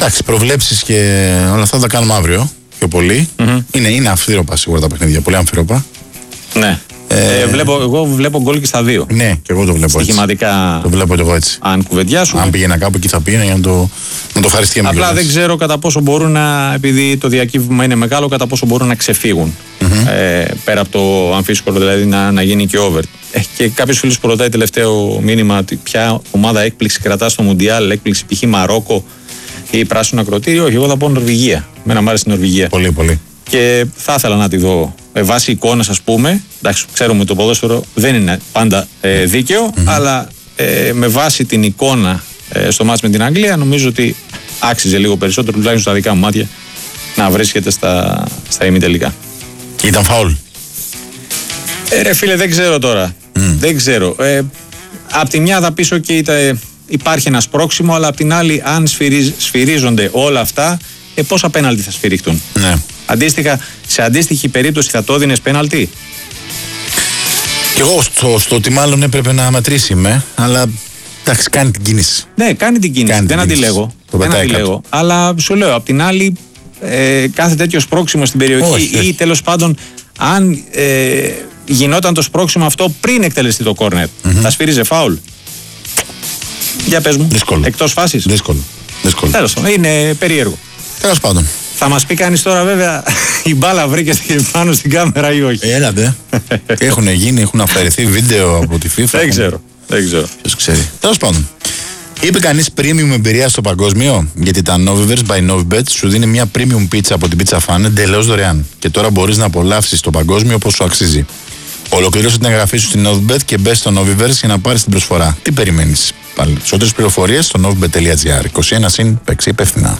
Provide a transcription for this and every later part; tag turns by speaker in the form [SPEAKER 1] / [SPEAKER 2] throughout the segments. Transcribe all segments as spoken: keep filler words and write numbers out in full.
[SPEAKER 1] Εντάξει, προβλέψεις και όλα αυτά θα τα κάνουμε αύριο πιο πολύ. Mm-hmm. Είναι, είναι αμφίροπα σίγουρα τα παιχνίδια, πολύ αμφίροπα.
[SPEAKER 2] Ναι. Ε, ε, βλέπω, εγώ βλέπω γκολ και στα δύο.
[SPEAKER 1] Ναι, και εγώ το βλέπω
[SPEAKER 2] στοιχηματικά
[SPEAKER 1] έτσι. Το βλέπω και εγώ έτσι.
[SPEAKER 2] Αν κουβεντιάσουμε.
[SPEAKER 1] Αν πήγαινα κάπου εκεί θα πήγαινα για να το, να το χαριστεί.
[SPEAKER 2] Απλά δεν ξέρω κατά πόσο μπορούν να, επειδή το διακύβημα είναι μεγάλο, κατά πόσο μπορούν να ξεφύγουν. Mm-hmm. Ε, πέρα από το αμφίσκολο, δηλαδή να, να γίνει και over. Ε, και κάποιο φίλο που ρωτάει τελευταίο μήνυμα ότι ποια ομάδα έκπληξη κρατά στο Μουντιάλ, έκπληξη π.χ. Μαρόκο ή πράσινο ακροτήριο. Όχι, εγώ θα πω Νορβηγία. Μένα μου άρεσε η Νορβηγία.
[SPEAKER 1] Πολύ, πολύ.
[SPEAKER 2] Και θα ήθελα να τη δω ε, βάσει εικόνας, ας πούμε. Εντάξει, ξέρουμε το ποδόσφαιρο δεν είναι πάντα ε, δίκαιο, mm-hmm. αλλά ε, με βάση την εικόνα ε, στο μάτς με την Αγγλία, νομίζω ότι άξιζε λίγο περισσότερο, τουλάχιστον στα δικά μου μάτια, να βρίσκεται στα, στα ημιτελικά.
[SPEAKER 1] Ήταν φάουλ.
[SPEAKER 2] Ε, ρε φίλε, δεν ξέρω τώρα. Mm. Δεν ξέρω. Ε, απ' τη μια θα πεις ότι okay, υπάρχει ένα σπρώξιμο, αλλά απ' την άλλη, αν σφυρίζ, σφυρίζονται όλα αυτά, ε, πόσα πέναλτι θα σφυριχτούν.
[SPEAKER 1] Ναι.
[SPEAKER 2] Αντίστοιχα, σε αντίστοιχη περίπτωση θα το έδινες πέναλτι.
[SPEAKER 1] Και εγώ στο, στο ότι μάλλον έπρεπε να μετρήσει με, αλλά εντάξει, κάνει την κίνηση.
[SPEAKER 2] Ναι, κάνει την κίνηση. Κάνει δεν αντιλέγω. Δεν αντιλέγω. Αλλά σου λέω, απ' την άλλη, ε, κάθε τέτοιο σπρώξιμο στην περιοχή όχι, ή τέλος πάντων, αν ε, γινόταν το σπρώξιμο αυτό πριν εκτελεστεί το κόρνερ, mm-hmm. θα σφύριζε φάουλ. Για πες μου.
[SPEAKER 1] Δύσκολο.
[SPEAKER 2] Εκτός φάσης.
[SPEAKER 1] Δύσκολο. Δύσκολο.
[SPEAKER 2] Τέλος πάντων, είναι περίεργο.
[SPEAKER 1] Τέλος πάντων.
[SPEAKER 2] Θα μας πει κανείς τώρα βέβαια η μπάλα βρήκε πάνω στην κάμερα ή όχι.
[SPEAKER 1] Έλατε. Έχουν γίνει, έχουν αφαιρεθεί βίντεο από τη FIFA.
[SPEAKER 2] Δεν ξέρω. Δεν ξέρω.
[SPEAKER 1] Ποιος ξέρει. Τέλος πάντων. Είπε κανείς premium εμπειρία στο παγκόσμιο, γιατί τα Novibets by Novibet σου δίνει μια premium pizza από την Pizza Fan εντελώς δωρεάν. Και τώρα μπορείς να απολαύσεις το παγκόσμιο όπως σου αξίζει. Ολοκλήρωσε την εγγραφή σου στην Novibet και μπες στο Noviverse για να πάρεις την προσφορά. Τι περιμένεις? Πάλι. Περισσότερες πληροφορίες στο novibet τελεία gr. είκοσι ένα συν, παίξει υπεύθυνα.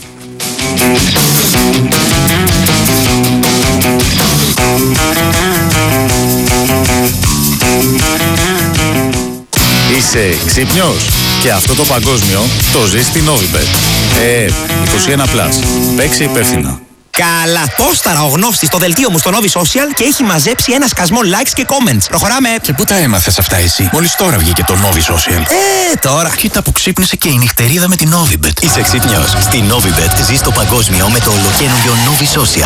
[SPEAKER 3] Είσαι ξύπνιος? Και αυτό το παγκόσμιο το ζεις στην Novibet. Ε, είκοσι ένα συν, παίξει υπεύθυνα.
[SPEAKER 4] Καλά, πόσταρα ο γνώστης στο δελτίο μου στο Novi Social και έχει μαζέψει ένα σκασμό likes και comments. Προχωράμε.
[SPEAKER 5] Και πού τα έμαθες αυτά εσύ? Μόλις τώρα βγήκε το Novi Social.
[SPEAKER 4] Ε, τώρα.
[SPEAKER 5] Κοίτα που ξύπνησε και η νυχτερίδα με την Novibet.
[SPEAKER 6] Είσαι ξύπνιος? Στη Novibet ζεις το παγκόσμιο με το ολοκαίνουργιο Novi Social.